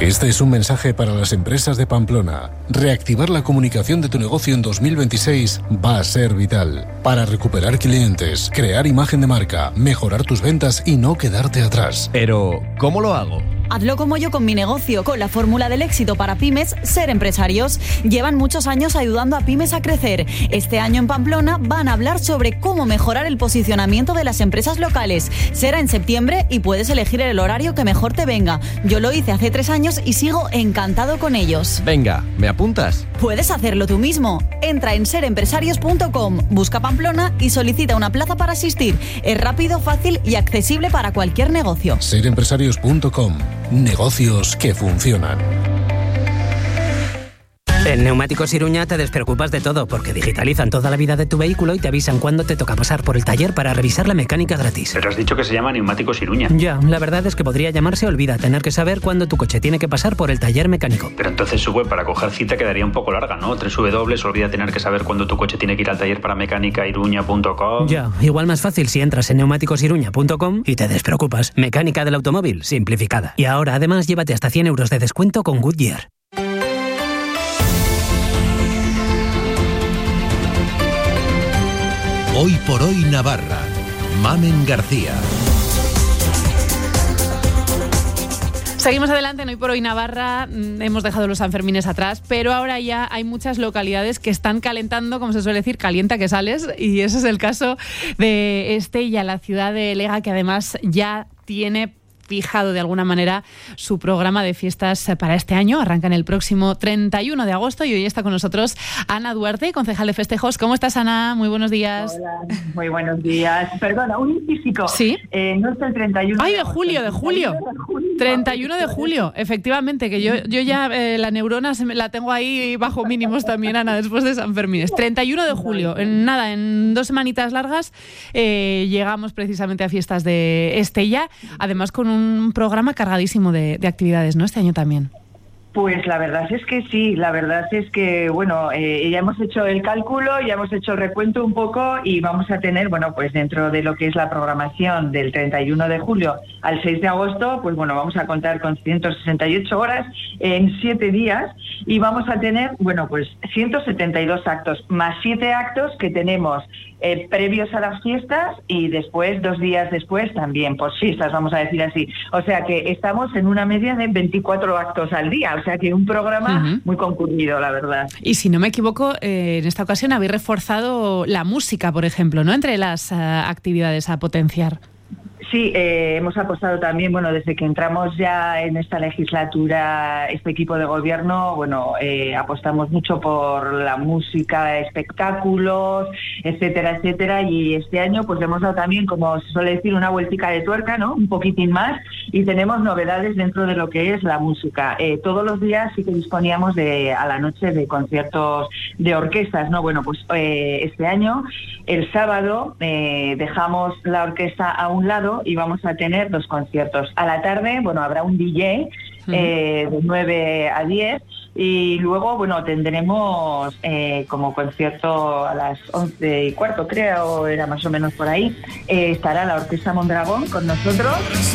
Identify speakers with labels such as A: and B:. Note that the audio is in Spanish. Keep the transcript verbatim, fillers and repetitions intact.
A: Este es un mensaje para las empresas de Pamplona. Reactivar la comunicación de tu negocio en dos mil veintiséis va a ser vital. Para recuperar clientes, crear imagen de marca, mejorar tus ventas y no quedarte atrás.
B: Pero, ¿cómo lo hago?
C: Hazlo como yo con mi negocio, con la fórmula del éxito para pymes, Ser Empresarios. Llevan muchos años ayudando a pymes a crecer. Este año en Pamplona van a hablar sobre cómo mejorar el posicionamiento de las empresas locales. Será en septiembre y puedes elegir el horario que mejor te venga. Yo lo hice hace tres años y sigo encantado con ellos.
B: Venga, ¿me apuntas?
C: Puedes hacerlo tú mismo. Entra en ser empresarios punto com, busca Pamplona y solicita una plaza para asistir. Es rápido, fácil y accesible para cualquier negocio.
A: ser empresarios punto com. Negocios que funcionan.
D: En Neumáticos Iruña te despreocupas de todo porque digitalizan toda la vida de tu vehículo y te avisan cuándo te toca pasar por el taller para revisar la mecánica gratis.
E: Pero has dicho que se llama Neumáticos Iruña.
D: Ya, la verdad es que podría llamarse Olvida, tener que saber cuándo tu coche tiene que pasar por el taller mecánico.
E: Pero entonces su web para coger cita quedaría un poco larga, ¿no? Tres W, olvida tener que saber cuándo tu coche tiene que ir al taller para mecánica iruña punto com.
D: Ya, igual más fácil si entras en neumáticos iruña punto com y te despreocupas. Mecánica del automóvil, simplificada. Y ahora además llévate hasta cien euros de descuento con Goodyear.
F: Hoy por hoy Navarra. Mamen García.
G: Seguimos adelante en Hoy por Hoy Navarra. Hemos dejado los Sanfermines atrás, pero ahora ya hay muchas localidades que están calentando, como se suele decir, calienta que sales, y ese es el caso de Estella, la ciudad de Lega, que además ya tiene fijado de alguna manera su programa de fiestas para este año. Arrancan el próximo treinta y uno de agosto y hoy está con nosotros Ana Duarte, concejal de festejos. ¿Cómo estás, Ana? Muy buenos días.
H: Hola, muy buenos días. Perdona, un físico.
G: Sí.
H: Eh, no es el treinta y uno.
G: Ay, de,
H: de
G: julio, de julio. treinta y uno de julio, efectivamente, que yo, yo ya eh, la neurona se me, la tengo ahí bajo mínimos también, Ana, después de San Fermín. treinta y uno de julio. En nada, en dos semanitas largas eh, llegamos precisamente a fiestas de Estella, además con un un programa cargadísimo de, de actividades, ¿no? Este año también.
H: Pues la verdad es que sí, la verdad es que, bueno, eh, ya hemos hecho el cálculo, ya hemos hecho el recuento un poco y vamos a tener, bueno, pues dentro de lo que es la programación del treinta y uno de julio al seis de agosto, pues bueno, vamos a contar con ciento sesenta y ocho horas en siete días y vamos a tener, bueno, pues ciento setenta y dos actos, más siete actos que tenemos eh, previos a las fiestas y después, dos días después, también por fiestas, vamos a decir así. O sea que estamos en una media de veinticuatro actos al día. O sea que un programa uh-huh. muy concurrido, la verdad.
G: Y si no me equivoco, eh, en esta ocasión habéis reforzado la música, por ejemplo, ¿no? Entre las uh, actividades a potenciar.
H: Sí, eh, hemos apostado también, bueno, desde que entramos ya en esta legislatura, este equipo de gobierno, bueno, eh, apostamos mucho por la música, espectáculos, etcétera, etcétera, y este año pues le hemos dado también, como se suele decir, una vueltica de tuerca, ¿no? Un poquitín más, y tenemos novedades dentro de lo que es la música. Eh, todos los días sí que disponíamos de, a la noche de conciertos de orquestas, ¿no? Bueno, pues eh, este año, el sábado, eh, dejamos la orquesta a un lado y vamos a tener dos conciertos. A la tarde, bueno, habrá un D J eh, de nueve a diez y luego, bueno, tendremos eh, como concierto a las once y cuarto, creo, era más o menos por ahí, eh, estará la Orquesta Mondragón con nosotros.